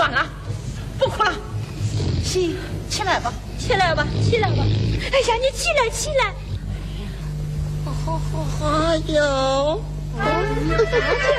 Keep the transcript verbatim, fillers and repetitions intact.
算了，不哭了，起起来吧， 起来吧，起来吧！哎呀，你起来，起来！ 好好好，哎呦！